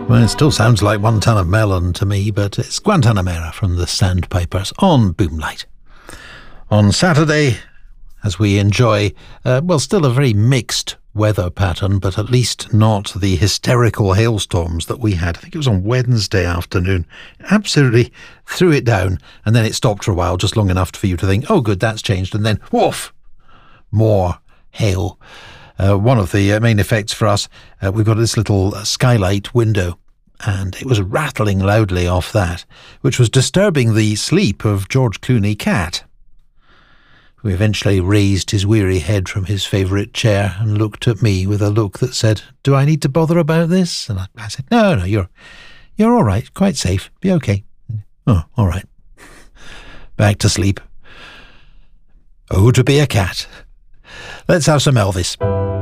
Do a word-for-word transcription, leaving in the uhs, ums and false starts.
Well, it still sounds like One Ton of Melon to me, but it's Guantanamera from the Sandpipers on Boomlight. On Saturday, as we enjoy, uh, well, still a very mixed weather pattern, but at least not the hysterical hailstorms that we had. I think it was on Wednesday afternoon. Absolutely threw it down, and then it stopped for a while, just long enough for you to think, oh good, that's changed, and then woof, more hail. Uh, one of the uh, main effects for us, uh, we've got this little uh, skylight window, and it was rattling loudly off that, which was disturbing the sleep of George Clooney cat, who eventually raised his weary head from his favourite chair and looked at me with a look that said, do I need to bother about this? And I, I said, no, no, you're you're all right, quite safe, be okay. Oh, all right. Back to sleep. Oh, to be a cat. Let's have some Elvis.